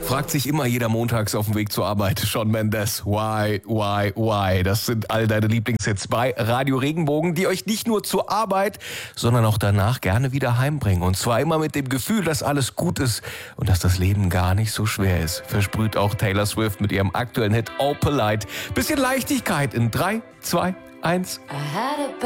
Fragt sich immer jeder montags auf dem Weg zur Arbeit. Shawn Mendes, why? Das sind all deine Lieblingshits bei Radio Regenbogen, die euch nicht nur zur Arbeit, sondern auch danach gerne wieder heimbringen. Und zwar immer mit dem Gefühl, dass alles gut ist und dass das Leben gar nicht so schwer ist. Versprüht auch Taylor Swift mit ihrem aktuellen Hit Oh Polite. Bisschen Leichtigkeit in 3, 2, 1.